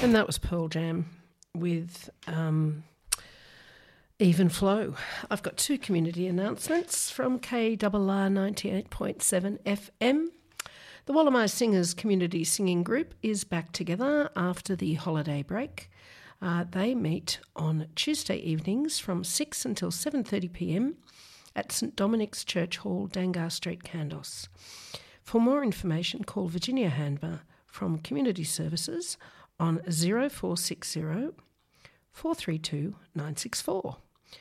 And that was Pearl Jam with Even Flow. I've got two community announcements from KRR 98.7 FM. The Wallamai Singers Community Singing Group is back together after the holiday break. They meet on Tuesday evenings from 6 until 7:30pm at St Dominic's Church Hall, Dangar Street, Kandos. For more information, call Virginia Handmer from Community Services on 0460 432 964.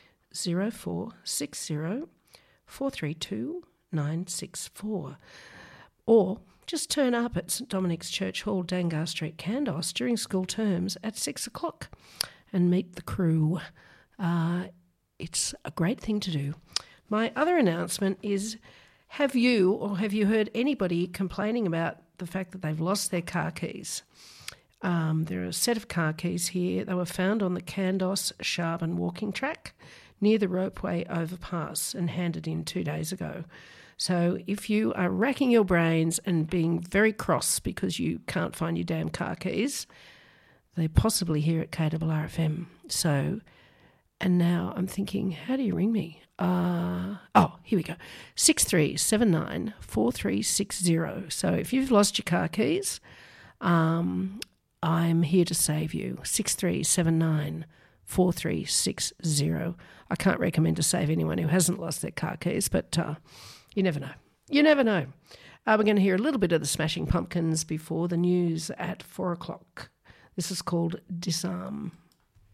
0460 432 964. Or just turn up at St Dominic's Church Hall, Dangar Street, Kandos during school terms at 6 o'clock and meet the crew. It's a great thing to do. My other announcement is, have you heard anybody complaining about the fact that they've lost their car keys? There are a set of car keys here. They were found on the Kandos-Sharben walking track near the Ropeway overpass and handed in 2 days ago. So if you are racking your brains and being very cross because you can't find your damn car keys, they're possibly here at KRRFM. So, and now I'm thinking, how do you ring me? Here we go. 6379 4360. So if you've lost your car keys, I'm here to save you. 6379 4360. I can't recommend to save anyone who hasn't lost their car keys, but you never know. You never know. We're going to hear a little bit of the Smashing Pumpkins before the news at 4 o'clock. This is called Disarm.